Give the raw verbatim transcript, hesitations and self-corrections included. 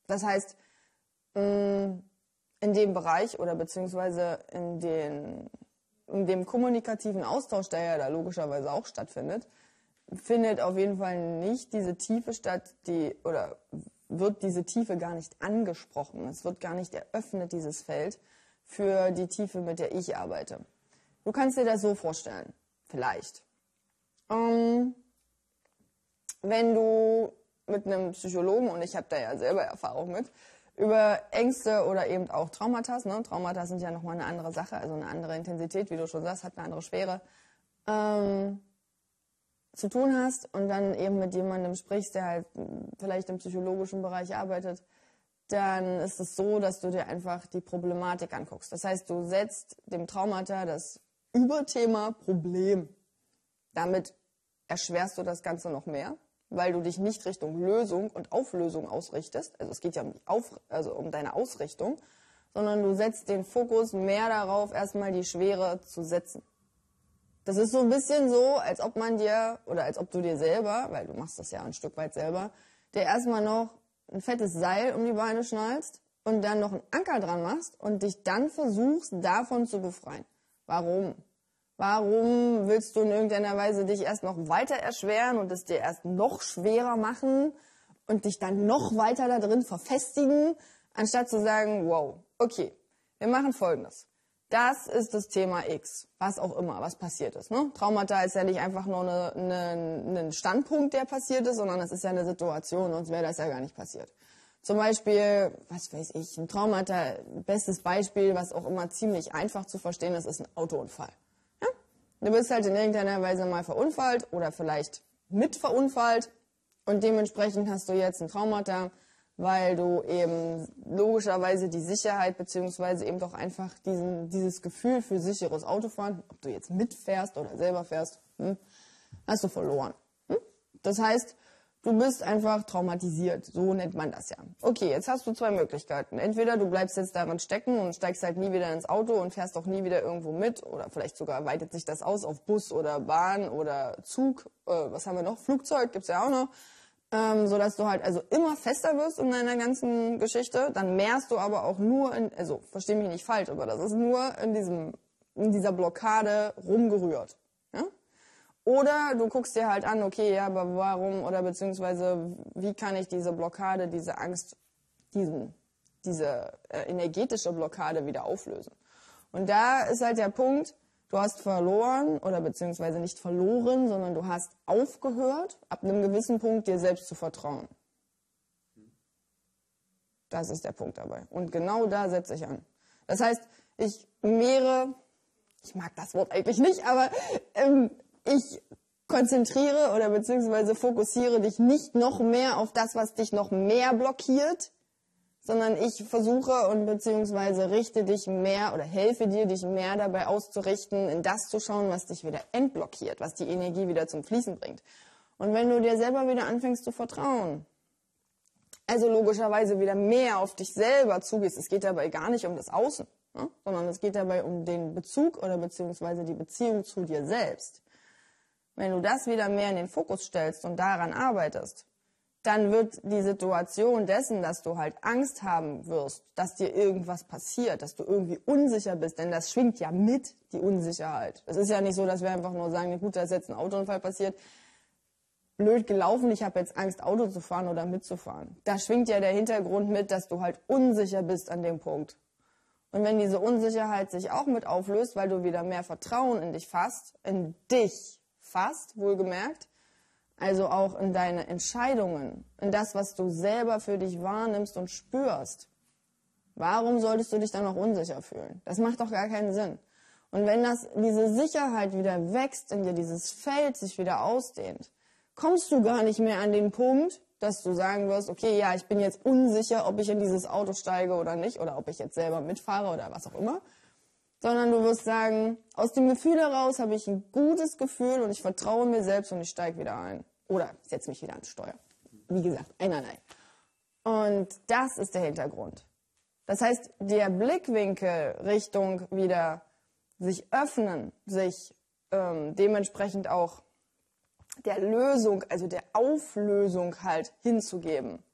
Das heißt, in dem Bereich oder beziehungsweise in, den, in dem kommunikativen Austausch, der ja da logischerweise auch stattfindet, findet auf jeden Fall nicht diese Tiefe statt, die oder wird diese Tiefe gar nicht angesprochen. Es wird gar nicht eröffnet, dieses Feld, für die Tiefe, mit der ich arbeite. Du kannst dir das so vorstellen, vielleicht. Ähm, wenn du mit einem Psychologen, und ich habe da ja selber Erfahrung mit, über Ängste oder eben auch Traumata, ne? Traumata sind ja nochmal eine andere Sache, also eine andere Intensität, wie du schon sagst, hat eine andere Schwere, ähm, zu tun hast und dann eben mit jemandem sprichst, der halt vielleicht im psychologischen Bereich arbeitet, dann ist es so, dass du dir einfach die Problematik anguckst. Das heißt, du setzt dem Traumata das Überthema Problem. Damit erschwerst du das Ganze noch mehr, weil du dich nicht Richtung Lösung und Auflösung ausrichtest. Also es geht ja um, die Auf, also um deine Ausrichtung, sondern du setzt den Fokus mehr darauf, erstmal die Schwere zu setzen. Das ist so ein bisschen so, als ob man dir, oder als ob du dir selber, weil du machst das ja ein Stück weit selber, dir erstmal noch ein fettes Seil um die Beine schnallst und dann noch einen Anker dran machst und dich dann versuchst, davon zu befreien. Warum? Warum willst du in irgendeiner Weise dich erst noch weiter erschweren und es dir erst noch schwerer machen und dich dann noch weiter da drin verfestigen, anstatt zu sagen, wow, okay, wir machen Folgendes. Das ist das Thema X, was auch immer, was passiert ist. Ne? Traumata ist ja nicht einfach nur eine, eine, ein Standpunkt, der passiert ist, sondern es ist ja eine Situation, sonst wäre das ja gar nicht passiert. Zum Beispiel, was weiß ich, ein Traumata, bestes Beispiel, was auch immer ziemlich einfach zu verstehen ist, ist ein Autounfall. Ja? Du bist halt in irgendeiner Weise mal verunfallt oder vielleicht mit verunfallt und dementsprechend hast du jetzt ein Traumata, weil du eben logischerweise die Sicherheit beziehungsweise eben doch einfach diesen, dieses Gefühl für sicheres Autofahren, ob du jetzt mitfährst oder selber fährst, hm, hast du verloren. Hm? Das heißt, du bist einfach traumatisiert, so nennt man das ja. Okay, jetzt hast du zwei Möglichkeiten. Entweder du bleibst jetzt darin stecken und steigst halt nie wieder ins Auto und fährst auch nie wieder irgendwo mit oder vielleicht sogar weitet sich das aus auf Bus oder Bahn oder Zug, äh, was haben wir noch, Flugzeug gibt's ja auch noch. Ähm, so dass du halt also immer fester wirst in deiner ganzen Geschichte, dann mehrst du aber auch nur, in, also versteh mich nicht falsch, aber das ist nur in diesem in dieser Blockade rumgerührt. Ja? Oder du guckst dir halt an, okay, ja, aber warum oder beziehungsweise wie kann ich diese Blockade, diese Angst, diesen, diese äh, energetische Blockade wieder auflösen? Und da ist halt der Punkt, du hast verloren oder beziehungsweise nicht verloren, sondern du hast aufgehört, ab einem gewissen Punkt dir selbst zu vertrauen. Das ist der Punkt dabei. Und genau da setze ich an. Das heißt, ich mehre, ich mag das Wort eigentlich nicht, aber ähm, ich konzentriere oder beziehungsweise fokussiere dich nicht noch mehr auf das, was dich noch mehr blockiert, sondern ich versuche und beziehungsweise richte dich mehr oder helfe dir, dich mehr dabei auszurichten, in das zu schauen, was dich wieder entblockiert, was die Energie wieder zum Fließen bringt. Und wenn du dir selber wieder anfängst zu vertrauen, also logischerweise wieder mehr auf dich selber zugehst, es geht dabei gar nicht um das Außen, ne? Sondern es geht dabei um den Bezug oder beziehungsweise die Beziehung zu dir selbst. Wenn du das wieder mehr in den Fokus stellst und daran arbeitest, dann wird die Situation dessen, dass du halt Angst haben wirst, dass dir irgendwas passiert, dass du irgendwie unsicher bist, denn das schwingt ja mit, die Unsicherheit. Es ist ja nicht so, dass wir einfach nur sagen, gut, da ist jetzt ein Autounfall passiert, blöd gelaufen, ich habe jetzt Angst, Auto zu fahren oder mitzufahren. Da schwingt ja der Hintergrund mit, dass du halt unsicher bist an dem Punkt. Und wenn diese Unsicherheit sich auch mit auflöst, weil du wieder mehr Vertrauen in dich fasst, in dich fasst, wohlgemerkt, also auch in deine Entscheidungen, in das, was du selber für dich wahrnimmst und spürst. Warum solltest du dich dann noch unsicher fühlen? Das macht doch gar keinen Sinn. Und wenn das, diese Sicherheit wieder wächst, in dir dieses Feld sich wieder ausdehnt, kommst du gar nicht mehr an den Punkt, dass du sagen wirst, okay, ja, ich bin jetzt unsicher, ob ich in dieses Auto steige oder nicht, oder ob ich jetzt selber mitfahre oder was auch immer. Sondern du wirst sagen, aus dem Gefühl heraus habe ich ein gutes Gefühl und ich vertraue mir selbst und ich steige wieder ein. Oder setze mich wieder ans Steuer. Wie gesagt, einerlei. Und das ist der Hintergrund. Das heißt, der Blickwinkel Richtung wieder sich öffnen, sich ähm, dementsprechend auch der Lösung, also der Auflösung halt hinzugeben.